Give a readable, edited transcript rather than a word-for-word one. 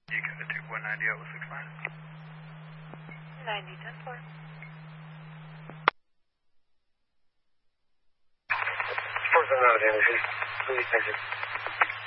You got a 2.90 out with 69. 90, 10-4. First, I'm not in. Please, thank you.